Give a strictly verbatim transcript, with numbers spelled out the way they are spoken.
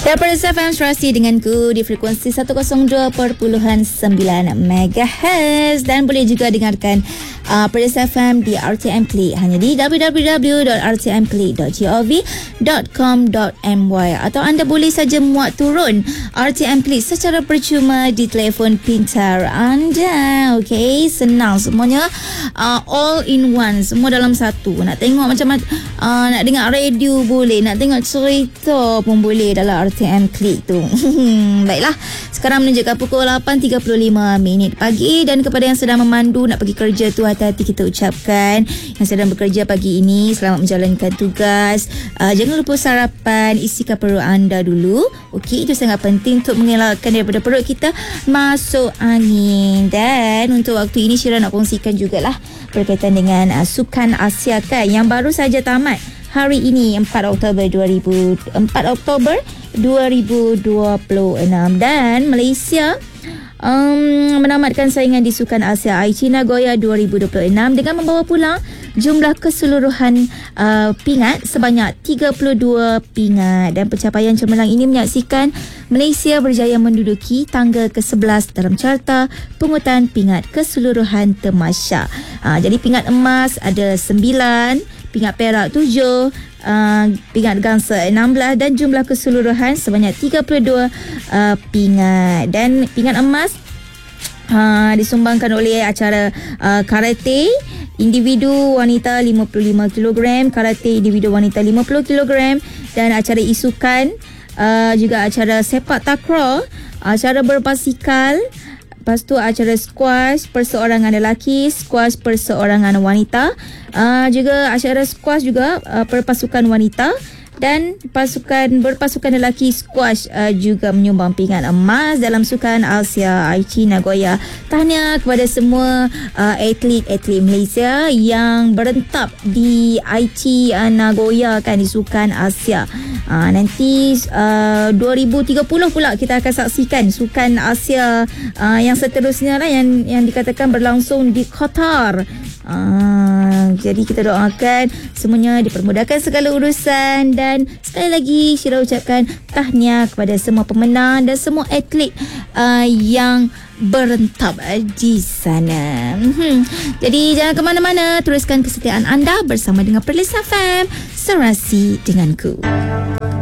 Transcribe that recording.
Daripada F M Serasi denganku di frekuensi seratus dua perpuluhan sembilan megahertz dan boleh juga dengarkan uh, Perisa F M di R T M Klik hanya di w w w dot r t m klik dot gov dot com dot m y atau anda boleh saja muat turun R T M Klik secara percuma di telefon pintar anda. Okey, senang semuanya, uh, all in one, semua dalam satu. Nak tengok macam uh, nak dengar radio boleh, nak tengok cerita pun boleh dalam R T M Klik tu. Baiklah, sekarang menunjukkan pukul lapan tiga puluh lima minit pagi dan kepada yang sedang memandu nak pergi kerja tu, hati-hati kita ucapkan. Yang sedang bekerja pagi ini, selamat menjalankan tugas. Uh, jangan lupa sarapan, isikan perut anda dulu. Okey, itu sangat penting untuk mengelakkan daripada perut kita masuk angin. Dan untuk waktu ini Syira nak kongsikan jugalah berkaitan dengan uh, Sukan Asia kan yang baru saja tamat hari ini, empat Oktober dua ribu dua puluh enam, dan Malaysia um, menamatkan saingan di Sukan Asia Aichi Nagoya dua ribu dua puluh enam dengan membawa pulang jumlah keseluruhan uh, pingat sebanyak tiga puluh dua pingat, dan pencapaian cemerlang ini menyaksikan Malaysia berjaya menduduki tangga ke sebelas dalam carta pungutan pingat keseluruhan temasya. Uh, jadi pingat emas ada sembilan, pingat perak tujuh, uh, pingat gangsa enam belas dan jumlah keseluruhan sebanyak tiga puluh dua uh, pingat. Dan pingat emas uh, disumbangkan oleh acara uh, karate individu wanita lima puluh lima kilogram, karate individu wanita lima puluh kilogram, dan acara isukan, uh, juga acara sepak takraw, acara berbasikal. Lepas tu acara squash perseorangan lelaki, squash perseorangan wanita, uh, juga acara squash juga uh, perpasukan wanita, dan pasukan berpasukan lelaki squash uh, juga menyumbang pingat emas dalam Sukan Asia Aichi Nagoya. Tahniah kepada semua uh, atlet-atlet Malaysia yang berentap di Aichi uh, Nagoya kan, di Sukan Asia. Uh, nanti uh, dua ribu tiga puluh pula kita akan saksikan Sukan Asia uh, yang seterusnya lah, yang yang dikatakan berlangsung di Qatar. Uh, jadi kita doakan semuanya dipermudahkan segala urusan, dan sekali lagi Syira ucapkan tahniah kepada semua pemenang dan semua atlet uh, yang berentap di sana. Hmm. Jadi jangan ke mana-mana, teruskan kesetiaan anda bersama dengan Perlis F M Serasi denganku.